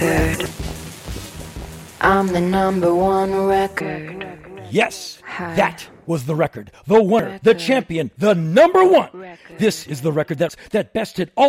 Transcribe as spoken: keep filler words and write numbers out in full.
I'm the number one record. Yes, that was the record. The winner, the champion, the number one. This is the record that's, that bested all